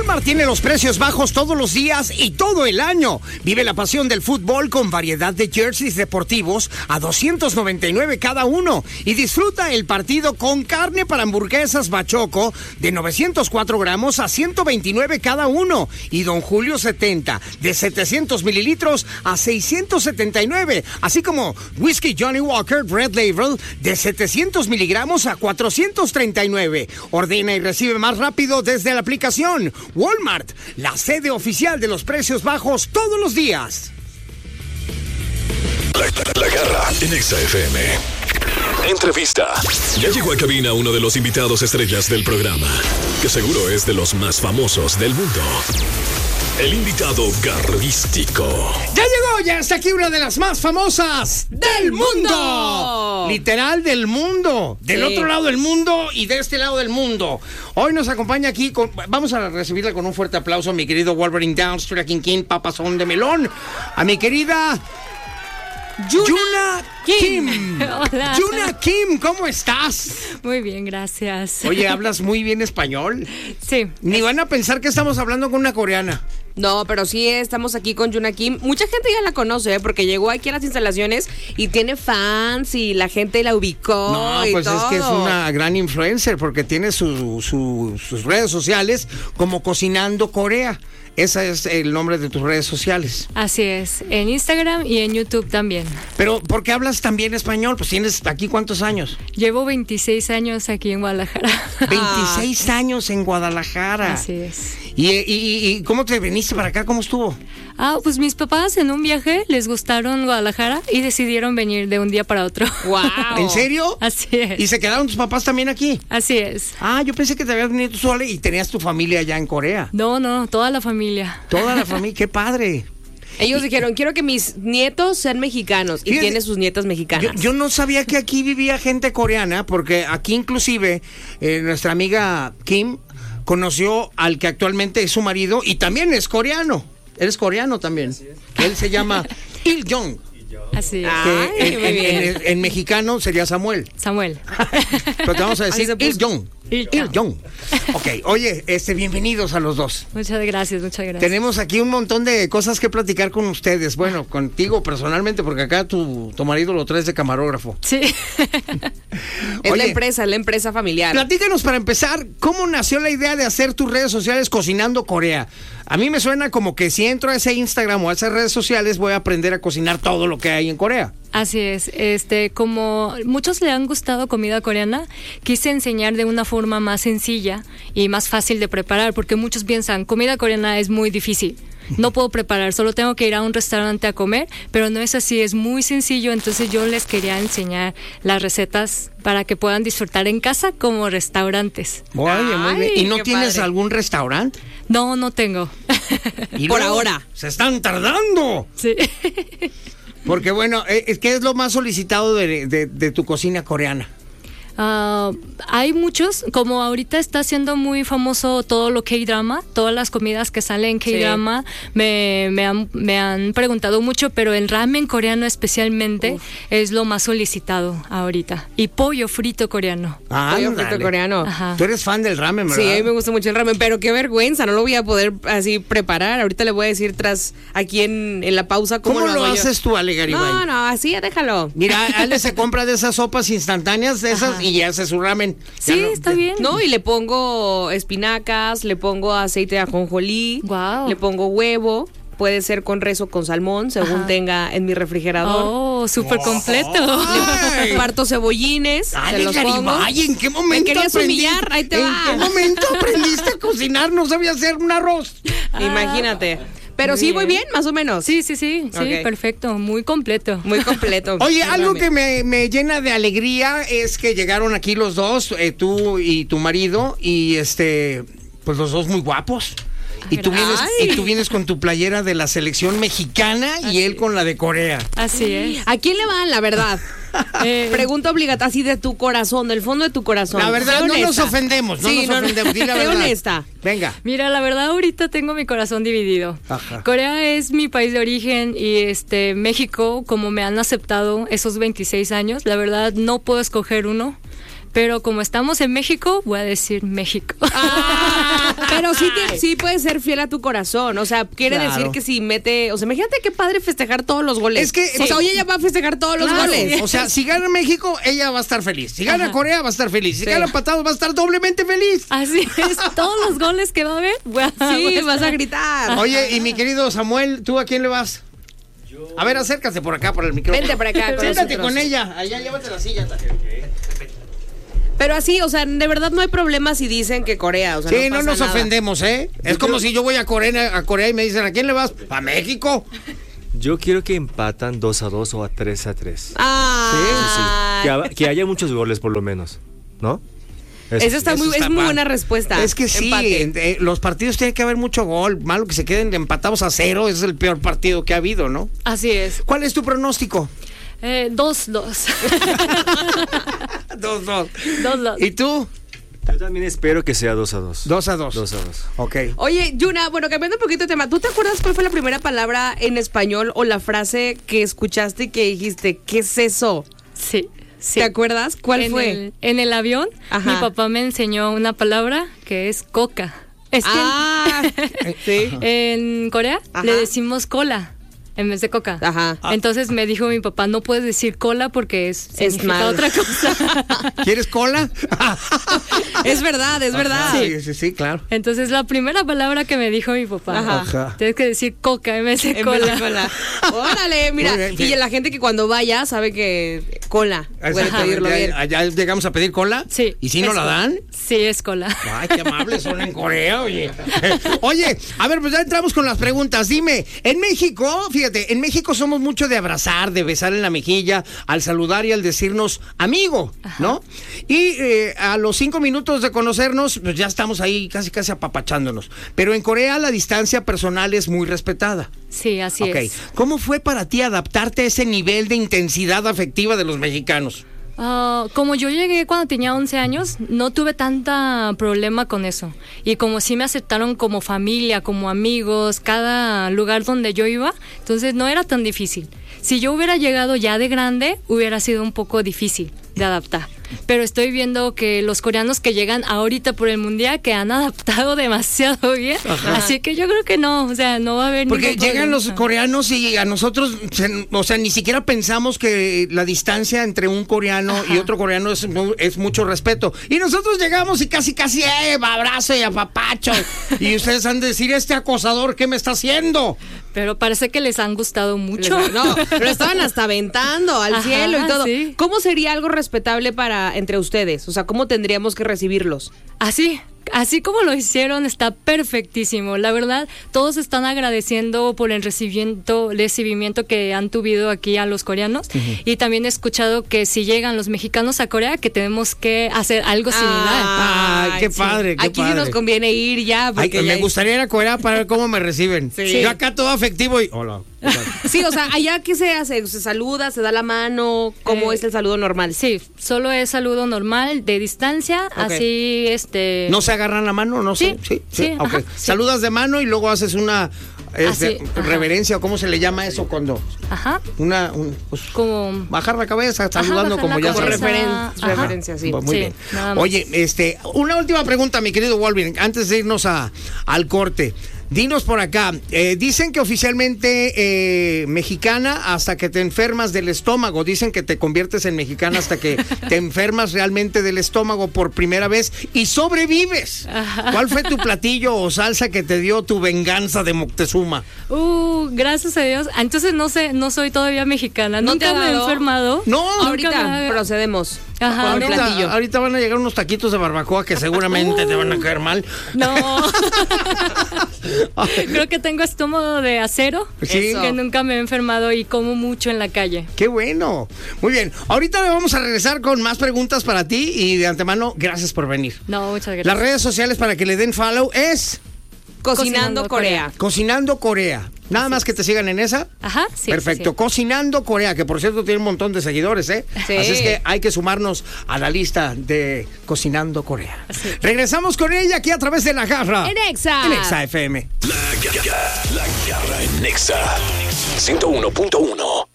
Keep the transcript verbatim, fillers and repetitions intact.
Walmart tiene los precios bajos todos los días y todo el año. Vive la pasión del fútbol con variedad de jerseys deportivos a doscientos noventa y nueve cada uno. Y disfruta el partido con carne para hamburguesas Bachoco de novecientos cuatro gramos a ciento veintinueve cada uno. Y Don Julio setenta de setecientos mililitros a seiscientos setenta y nueve. Así como Whisky Johnny Walker Red Label de setecientos miligramos a cuatrocientos treinta y nueve. Ordena y recibe más rápido desde la aplicación. Walmart, la sede oficial de los precios bajos todos los días. La, la, la Garra en Exa F M. Entrevista. Ya llegó a cabina uno de los invitados estrellas del programa, que seguro es de los más famosos del mundo. El invitado garrístico. Ya llegó, ya está aquí una de las más famosas del mundo. Literal del mundo. Del sí. otro lado del mundo y de este lado del mundo. Hoy nos acompaña aquí, con, vamos a recibirla con un fuerte aplauso a mi querido Wolverine Downs, Tracking King, Papazón de Melón. A mi querida Yuna, Yuna Kim. Kim. Hola. Yuna Kim, ¿cómo estás? Muy bien, gracias. Oye, ¿hablas muy bien español? Sí. Ni van a pensar que estamos hablando con una coreana. No, pero sí estamos aquí con Yuna Kim. Mucha gente ya la conoce, ¿eh? Porque llegó aquí a las instalaciones y tiene fans y la gente la ubicó. No, y pues todo. Es que es una gran influencer porque tiene su, su, sus redes sociales como Cocinando Corea. Ese es el nombre de tus redes sociales. Así es, en Instagram y en YouTube también. Pero, ¿por qué hablas tan bien español? Pues tienes aquí ¿cuántos años? Llevo veintiséis años aquí en Guadalajara. veintiséis años en Guadalajara. Así es. ¿Y, y, y cómo te viniste para acá? ¿Cómo estuvo? Ah, pues mis papás en un viaje les gustaron Guadalajara y decidieron venir de un día para otro. ¡Wow! ¿En serio? Así es. ¿Y se quedaron tus papás también aquí? Así es. Ah, yo pensé que te habías venido tú sola y tenías tu familia allá en Corea. No, no, toda la familia. Toda la familia, qué padre. Ellos dijeron, quiero que mis nietos sean mexicanos. Y Fíjate, tiene sus nietas mexicanas. Yo, yo no sabía que aquí vivía gente coreana, porque aquí inclusive eh, nuestra amiga Kim conoció al que actualmente es su marido y también es coreano. Él es coreano también. Él se llama Il Jong. Así es. Ay, Que en, muy en, bien. en, en mexicano sería Samuel. Samuel. Pero te vamos a decir Ay, Il Jong. Il Il Jong. Ok, oye, este, bienvenidos a los dos. Muchas gracias, muchas gracias. Tenemos aquí un montón de cosas que platicar con ustedes. Bueno, contigo personalmente, porque acá tu, tu marido lo traes de camarógrafo. Sí. Es Oye, la empresa, es la empresa familiar. Platícanos para empezar, ¿cómo nació la idea de hacer tus redes sociales Cocinando Corea? A mí me suena como que si entro a ese Instagram o a esas redes sociales voy a aprender a cocinar todo lo que hay en Corea. Así es, este, como muchos le han gustado comida coreana, quise enseñar de una forma más sencilla y más fácil de preparar, porque muchos piensan, comida coreana es muy difícil. No puedo preparar, solo tengo que ir a un restaurante a comer, pero no es así, es muy sencillo. Entonces yo les quería enseñar las recetas para que puedan disfrutar en casa como restaurantes. Oye, muy bien. Ay, ¿Y no qué tienes padre. algún restaurante? No, no tengo. Y Por luego, ahora. Se están tardando. Sí. Porque bueno, eh, ¿qué es lo más solicitado de, de, de tu cocina coreana? Uh, hay muchos, como ahorita está siendo muy famoso todo lo K-drama, todas las comidas que salen K-drama, sí. me, me, han, me han preguntado mucho, pero el ramen coreano especialmente Uf. es lo más solicitado ahorita. Y pollo frito coreano. Ah, pollo frito coreano. Ajá. Tú eres fan del ramen, ¿verdad? Sí, a mí me gusta mucho el ramen, pero qué vergüenza, no lo voy a poder así preparar. Ahorita le voy a decir tras aquí en, en la pausa cómo, ¿Cómo lo, lo hago haces yo. tú, Ale Garibay? No, no, así déjalo. Mira, Ale se compra de esas sopas instantáneas, de esas, Ajá. y hace su ramen. Sí, no, está bien. No, y le pongo espinacas, le pongo aceite de ajonjolí, wow. le pongo huevo. Puede ser con res o con salmón, según Ajá. tenga en mi refrigerador. Oh, súper oh, completo. Le parto cebollines, Ay, se los pongo. Ay, ¿en qué momento ¿Me querías aprendí? humillar? Ahí te ¿En va. qué momento aprendiste a cocinar? No sabía hacer un arroz. Ah. Imagínate. Pero muy sí, bien. voy bien, más o menos. Sí, sí, sí, sí, okay. perfecto, muy completo. Muy completo. Oye, algo que me, me llena de alegría es que llegaron aquí los dos, eh, tú y tu marido, y este, pues los dos muy guapos. Y tú, vienes, y tú vienes con tu playera de la selección mexicana y así él con la de Corea. Así es. ¿A quién le van, la verdad? Eh, Pregunta obligatoria, así de tu corazón, del fondo de tu corazón. La verdad, no nos ofendemos, no sí, nos no, ofendemos. Di la sé verdad. honesta. Venga. Mira, la verdad, ahorita tengo mi corazón dividido. Ajá. Corea es mi país de origen y este México, como me han aceptado esos veintiséis años, la verdad no puedo escoger uno. Pero como estamos en México, voy a decir México. Ah, pero sí, te, sí puedes ser fiel a tu corazón. O sea, quiere Claro. decir que si mete. O sea, imagínate qué padre festejar todos los goles. Es que- O sea, sí. oye, ella va a festejar todos los Claro, goles. o sea, si gana México, ella va a estar feliz. Si gana Ajá. Corea, va a estar feliz. Si Sí. gana empatados, va a estar doblemente feliz. Así es, todos los goles que va a haber, voy a, voy Sí, a vas a estar- gritar. Oye, y mi querido Samuel, ¿tú a quién le vas? A ver, acércate por acá, por el micrófono. Vente para acá con Siéntate nosotros. con ella. Allá, llévate la silla. Pero así, o sea, de verdad no hay problema si dicen que Corea. O sea, Sí, no, pasa nos nada. ofendemos, ¿eh? Es como si yo voy a Corea, a Corea y me dicen, ¿a quién le vas? ¿A México? Yo quiero que empatan dos a dos o a tres a tres. Ah, Que, ha- que haya muchos goles por lo menos, ¿no? Eso Eso sí. está Eso muy, está es muy padre. buena respuesta. Es que sí, Empate. en- eh, los partidos tienen que haber mucho gol. Malo que se queden empatados a cero, ese es el peor partido que ha habido, ¿no? Así es. ¿Cuál es tu pronóstico? Eh, dos, dos. Dos, dos. dos, dos. ¿Y tú? Yo también espero que sea dos a dos. Dos a dos. Dos a dos. Ok. Oye, Yuna, bueno, cambiando un poquito de tema, ¿tú te acuerdas cuál fue la primera palabra en español o la frase que escuchaste y que dijiste, ¿qué es eso? Sí, sí. ¿Te acuerdas? ¿Cuál en fue? El, en el avión, Ajá. mi papá me enseñó una palabra que es coca. Es que Ah, sí. en Corea Ajá. le decimos cola en vez de coca. Ajá. Entonces me dijo mi papá, no puedes decir cola porque es, Es significa mal. otra cosa. ¿Quieres cola? Es verdad, es verdad. Sí, sí, sí, claro. Entonces la primera palabra que me dijo mi papá, Ajá. Ajá. tienes que decir coca en vez de En cola. vez de cola. Órale, mira. Muy bien, Y sí. la gente que cuando vaya sabe que cola. Puede Ajá. pedirlo Ya- bien. Allá llegamos a pedir cola. Sí. ¿Y si no es la cola. dan? Sí, es cola. Ay, qué amables son en Corea, oye. Oye, a ver, pues ya entramos con las preguntas. Dime, en México, fíjate, en México somos mucho de abrazar, de besar en la mejilla, al saludar y al decirnos amigo, ¿no? Y eh, a los cinco minutos de conocernos, pues ya estamos ahí casi casi apapachándonos. Pero en Corea la distancia personal es muy respetada. Sí, así Ok, es. ¿cómo fue para ti adaptarte a ese nivel de intensidad afectiva de los mexicanos? Ah, como yo llegué cuando tenía once años, no tuve tanta problema con eso. Y como sí me aceptaron como familia, como amigos, cada lugar donde yo iba, entonces no era tan difícil. Si yo hubiera llegado ya de grande, hubiera sido un poco difícil de adaptar. Pero estoy viendo que los coreanos que llegan ahorita por el mundial que han adaptado demasiado bien. Así que yo creo que no, o sea, no va a haber Porque ningún llegan problema. los coreanos y a nosotros, se- o sea, ni siquiera pensamos que la distancia entre un coreano y otro coreano es, mu- es mucho respeto. Y nosotros llegamos y casi, casi, eh, abrazo y apapacho. Y ustedes han de decir, este acosador, ¿qué me está haciendo? Pero parece que les han gustado mucho. No, lo estaban hasta aventando al Ajá, cielo y todo. sí. ¿Cómo sería algo respetable para entre ustedes? O sea, ¿cómo tendríamos que recibirlos? Así, así como lo hicieron, está perfectísimo. La verdad, todos están agradeciendo por el recibimiento, el recibimiento que han tuvido aquí a los coreanos. Y también he escuchado que si llegan los mexicanos a Corea, que tenemos que hacer algo similar. Ay, qué padre, qué Aquí sí padre. nos conviene ir ya. Ay, Porque que ya me gustaría ir a Corea para ver cómo me reciben. Sí. Yo acá todo afectivo y... Hola. Sí, o sea, allá ¿qué se hace? ¿Se saluda? ¿Se da la mano? ¿Cómo Eh, es el saludo normal? Sí, solo es saludo normal, de distancia, Ok. así, este... ¿No se agarran la mano? No sé. Sí, Sí, sí. sí, Ok. ajá, sí. Saludas de mano y luego haces una este, Así, ajá. reverencia, o cómo se le llama eso cuando... Ajá, Una... un- pues, como... bajar la cabeza, saludando bajar como la ya Como sabes. cabeza. referen- Ajá. referencia, sí. Muy Sí, bien. nada más. Oye, este, una última pregunta, mi querido Wolverine, antes de irnos a, al corte. Dinos por acá, eh, dicen que oficialmente eh, mexicana hasta que te enfermas del estómago, dicen que te conviertes en mexicana hasta que te enfermas realmente del estómago por primera vez y sobrevives. ¿Cuál fue tu platillo o salsa que te dio tu venganza de Moctezuma? Uh, gracias a Dios. Entonces no sé, no soy todavía mexicana. ¿No te Nunca ha me he dado? enfermado. No, Nunca me Ahorita ha- procedemos. Ajá. con el ahorita, platillo. ahorita van a llegar unos taquitos de barbacoa que seguramente te van a caer mal. No. Creo que tengo estómago de acero. Sí. Eso. Que nunca me he enfermado y como mucho en la calle. Qué bueno. Muy bien. Ahorita le vamos a regresar con más preguntas para ti y de antemano, gracias por venir. No, muchas gracias. Las redes sociales para que le den follow es Cocinando, Cocinando Corea. Cocinando Corea. Nada más que te sigan en esa. Ajá, sí. Perfecto. sí. Cocinando Corea, que por cierto tiene un montón de seguidores, ¿eh? Sí. Así es que hay que sumarnos a la lista de Cocinando Corea. Sí. Regresamos con ella aquí a través de La Garra. En Exa. En Exa F M. La Garra, la Garra en Nexa ciento uno punto uno.